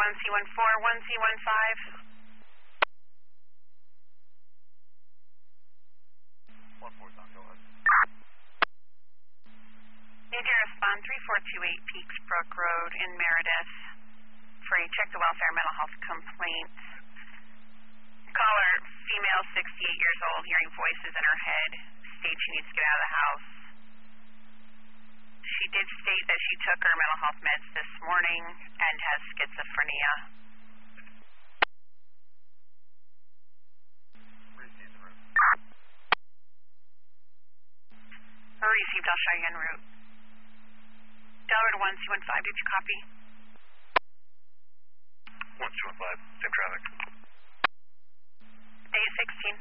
1C14, 1C15. 149, go ahead. Need to respond 3428 Peaks Brook Road in Meredith for a check the welfare mental health complaint. Caller, female, 68 years old, hearing voices in her head, states she needs to get out of the house. She did state that she took her mental health meds this morning and has schizophrenia. Receive the room. Received, I'll show you en route. Delaware to 1C15, did you copy? 1C15, same traffic. A16.